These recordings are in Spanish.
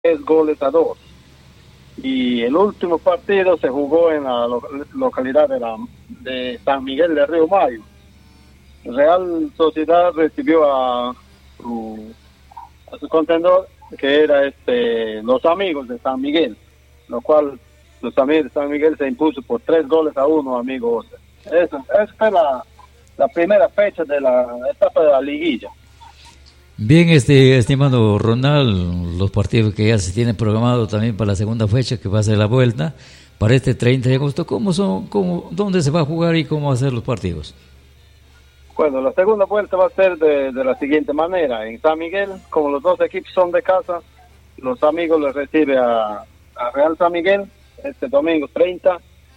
3-2. Y el último partido se jugó en la localidad de San Miguel de Río Mayo. Real Sociedad recibió a su contendor, que era los Amigos de San Miguel, lo cual los Amigos de San Miguel se impuso por 3-1, amigo. Esa fue la primera fecha de la etapa de la liguilla. Bien, estimado Ronald, los partidos que ya se tienen programados también para la segunda fecha, que va a ser la vuelta, para este 30 de agosto, ¿dónde se va a jugar y cómo van a ser los partidos? Bueno, la segunda vuelta va a ser de la siguiente manera. En San Miguel, como los dos equipos son de casa, los Amigos les recibe a Real San Miguel este domingo 30.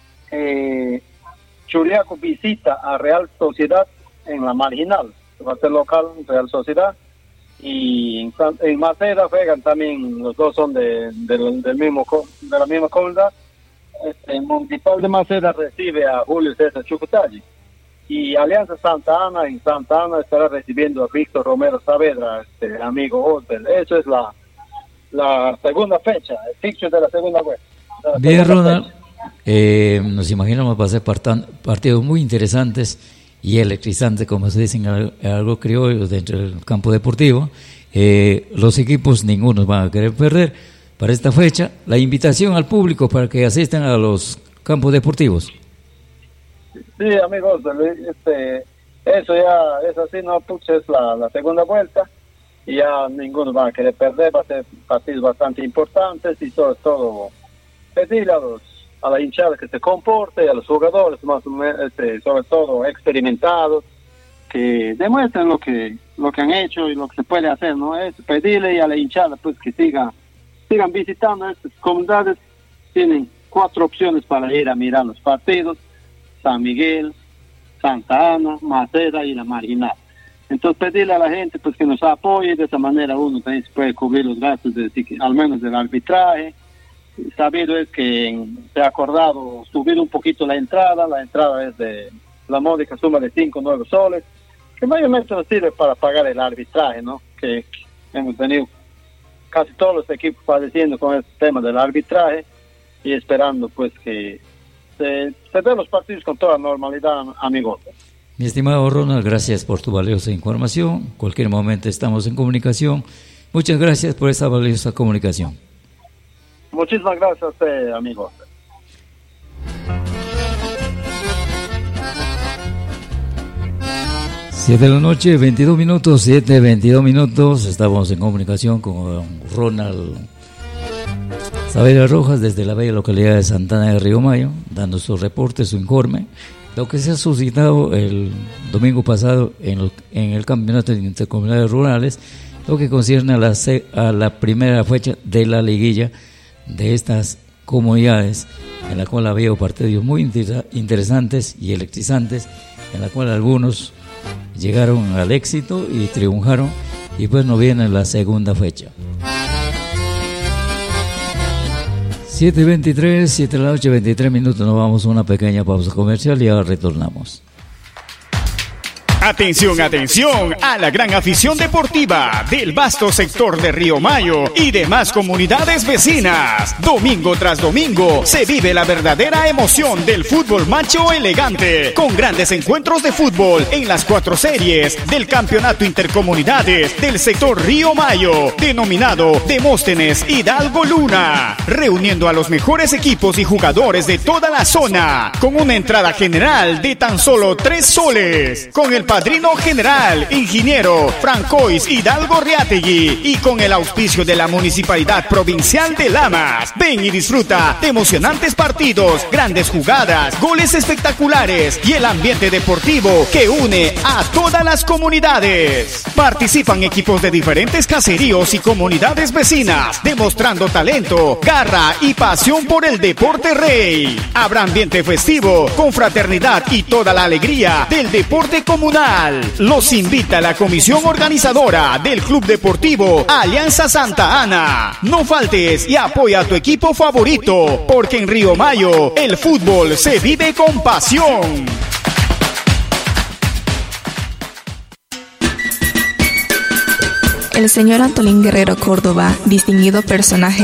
Churiaco visita a Real Sociedad en la Marginal, va a ser local Real Sociedad. Y en Maceda juegan también, los dos son de la misma comunidad. El Municipal de Maceda recibe a Julio César Chucutagui. Y Alianza Santa Ana, en Santa Ana estará recibiendo a Víctor Romero Saavedra, amigo Osbel. Eso es la segunda fecha, el fixture de la segunda vuelta. Bien, Ronald, nos imaginamos va a ser partidos muy interesantes y electrizantes, como se dice en algo criollo dentro del campo deportivo. Los equipos ninguno van a querer perder. Para esta fecha, la invitación al público para que asistan a los campos deportivos. Sí, amigos, eso ya es así, ¿no? Es la segunda vuelta y ya ninguno va a querer perder. Va a ser partidos bastante importantes y sobre todo pedirle a la hinchada que se comporte, a los jugadores más o menos, sobre todo experimentados, que demuestren lo que han hecho y lo que se puede hacer, ¿no? Es pedirle a la hinchada pues que sigan visitando estas comunidades. Tienen 4 opciones para ir a mirar los partidos: San Miguel, Santa Ana, Maceda y la Marginal. Entonces pedirle a la gente pues que nos apoye. De esa manera uno también se puede cubrir los gastos al menos del arbitraje. Sabido es que se ha acordado subir un poquito la entrada es de la módica suma de 5 o 9 soles, que mayormente nos sirve para pagar el arbitraje, ¿no? Que hemos tenido casi todos los equipos padeciendo con este tema del arbitraje y esperando pues que se den los partidos con toda normalidad, amigos. Mi estimado Ronald, gracias por tu valiosa información. Cualquier momento estamos en comunicación. Muchas gracias por esa valiosa comunicación. Muchísimas gracias a usted, amigo. Siete de la noche, 22 minutos, 7:22 minutos. Estamos en comunicación con Ronald Saavedra Rojas desde la bella localidad de Santana de Río Mayo, dando su reporte, su informe, lo que se ha suscitado el domingo pasado en el campeonato de intercomunidades rurales, lo que concierne a la primera fecha de la liguilla de estas comunidades, en la cual había partidos muy interesantes y electrizantes, en la cual algunos llegaron al éxito y triunfaron, y pues no viene la segunda fecha. 7:23, 7 de la noche, 23 minutos, nos vamos a una pequeña pausa comercial y ahora retornamos. Atención, atención a la gran afición deportiva del vasto sector de Río Mayo y demás comunidades vecinas. Domingo tras domingo se vive la verdadera emoción del fútbol macho elegante, con grandes encuentros de fútbol en las 4 series del campeonato intercomunidades del sector Río Mayo, denominado Demóstenes Hidalgo Luna, reuniendo a los mejores equipos y jugadores de toda la zona, con una entrada general de tan solo 3 soles, con el padrino general, ingeniero Francois Hidalgo Riategui, y con el auspicio de la Municipalidad Provincial de Lamas. Ven y disfruta de emocionantes partidos, grandes jugadas, goles espectaculares y el ambiente deportivo que une a todas las comunidades. Participan equipos de diferentes caseríos y comunidades vecinas, demostrando talento, garra y pasión por el deporte rey. Habrá ambiente festivo, con fraternidad y toda la alegría del deporte comunal. Los invita la comisión organizadora del Club Deportivo Alianza Santa Ana. No faltes y apoya a tu equipo favorito, porque en Río Mayo el fútbol se vive con pasión. El señor Antolín Guerrero Córdoba, distinguido personaje